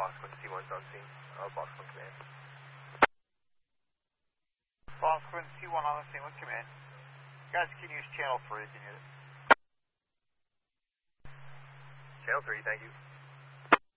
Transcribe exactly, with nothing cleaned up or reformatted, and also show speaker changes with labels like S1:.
S1: Fox one T one's on scene. Uh, Fox one command.
S2: Fox one T one on the scene with command. Guys can use channel three if you need it.
S1: Channel three, thank you.